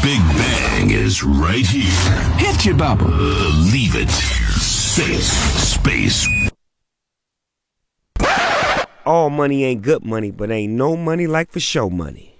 Big Bang is right here. Hit you, Bubba. Leave it. Space. All money ain't good money, but ain't no money like for show money.